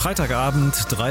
Freitagabend,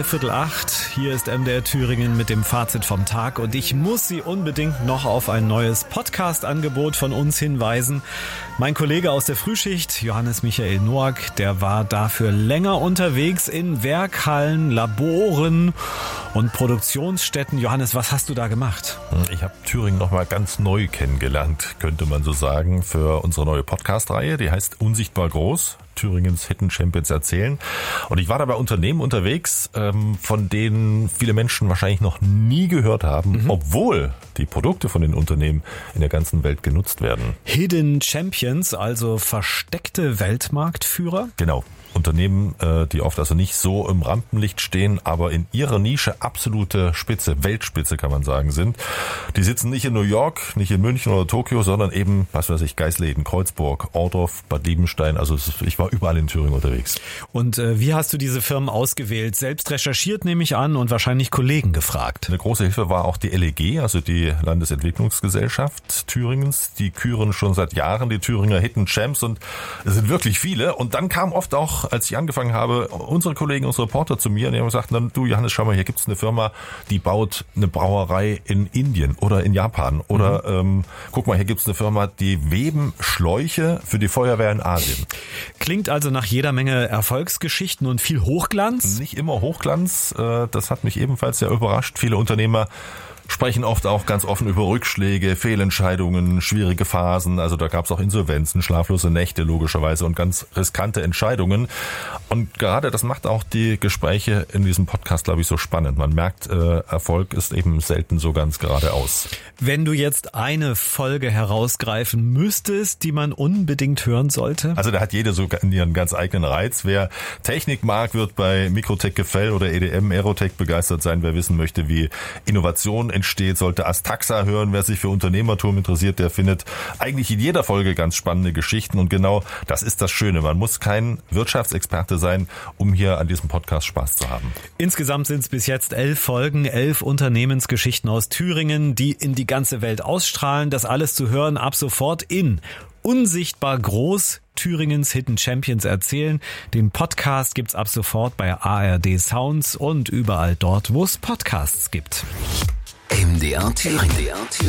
7:45. Hier ist MDR Thüringen mit dem Fazit vom Tag und ich muss Sie unbedingt noch auf ein neues Podcast-Angebot von uns hinweisen. Mein Kollege aus der Frühschicht, Johannes Michael Noack, der war dafür länger unterwegs in Werkhallen, Laboren und Produktionsstätten. Johannes, was hast du da gemacht? Ich habe Thüringen nochmal ganz neu kennengelernt, könnte man so sagen, für unsere neue Podcast-Reihe. Die heißt Unsichtbar groß. Thüringens Hidden Champions erzählen. Und ich war da bei Unternehmen unterwegs, von denen viele Menschen wahrscheinlich noch nie gehört haben, obwohl die Produkte von den Unternehmen in der ganzen Welt genutzt werden. Hidden Champions, also versteckte Weltmarktführer? Genau. Unternehmen, die oft also nicht so im Rampenlicht stehen, aber in ihrer Nische absolute Spitze, Weltspitze kann man sagen, sind. Die sitzen nicht in New York, nicht in München oder Tokio, sondern eben, was weiß ich, Geisleden, Kreuzburg, Ohrdorf, Bad Liebenstein. Also ich war überall in Thüringen unterwegs. Und wie hast du diese Firmen ausgewählt? Selbst recherchiert, nehme ich an, und wahrscheinlich Kollegen gefragt. Eine große Hilfe war auch die LEG, also die Landesentwicklungsgesellschaft Thüringens. Die küren schon seit Jahren die Thüringer Hidden Champs und es sind wirklich viele. Und dann kam oft auch, als ich angefangen habe, unsere Kollegen, unsere Reporter zu mir und die haben gesagt, du Johannes, schau mal, hier gibt's eine Firma, die baut eine Brauerei in Indien oder in Japan. Oder guck mal, hier gibt's eine Firma, die weben Schläuche für die Feuerwehr in Asien. Klingt also nach jeder Menge Erfolgsgeschichten und viel Hochglanz? Nicht immer Hochglanz, das hat mich ebenfalls sehr überrascht. Viele Unternehmer sprechen oft auch ganz offen über Rückschläge, Fehlentscheidungen, schwierige Phasen. Also da gab es auch Insolvenzen, schlaflose Nächte logischerweise und ganz riskante Entscheidungen. Und gerade das macht auch die Gespräche in diesem Podcast, glaube ich, so spannend. Man merkt, Erfolg ist eben selten so ganz geradeaus. Wenn du jetzt eine Folge herausgreifen müsstest, die man unbedingt hören sollte? Also da hat jede so ihren ganz eigenen Reiz. Wer Technik mag, wird bei Mikrotech Gefell oder EDM Aerotech begeistert sein. Wer wissen möchte, wie Innovation entsteht, sollte Astaxa hören. Wer sich für Unternehmertum interessiert, der findet eigentlich in jeder Folge ganz spannende Geschichten. Und genau das ist das Schöne. Man muss kein Wirtschaftsexperte sein, um hier an diesem Podcast Spaß zu haben. Insgesamt sind es bis jetzt 11 Folgen, 11 Unternehmensgeschichten aus Thüringen, die in die ganze Welt ausstrahlen. Das alles zu hören ab sofort in Unsichtbar groß, Thüringens Hidden Champions erzählen. Den Podcast gibt's ab sofort bei ARD Sounds und überall dort, wo es Podcasts gibt. MDR Thüringen.